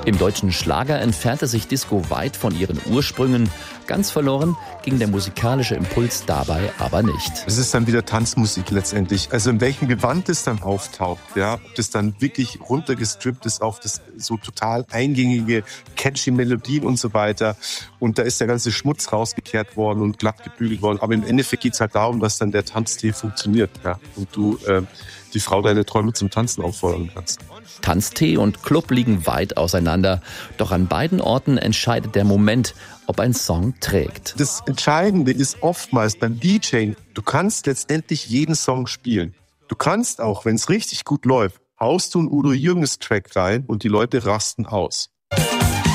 Im deutschen Schlager entfernte sich Disco weit von ihren Ursprüngen. Ganz verloren ging der musikalische Impuls dabei aber nicht. Es ist dann wieder Tanzmusik letztendlich. Also in welchem Gewand es dann auftaucht, ja, ob das dann wirklich runtergestrippt ist auf das so total eingängige, catchy Melodien und so weiter. Und da ist der ganze Schmutz rausgekehrt worden und glatt gebügelt worden. Aber im Endeffekt geht es halt darum, dass dann der Tanztee funktioniert, ja, und du die Frau deine Träume zum Tanzen auffordern kannst. Tanztee und Club liegen weit auseinander. Doch an beiden Orten entscheidet der Moment, ob ein Song trägt. Das Entscheidende ist oftmals beim DJing, du kannst letztendlich jeden Song spielen. Du kannst auch, wenn es richtig gut läuft, haust du einen Udo Jürgens Track rein und die Leute rasten aus.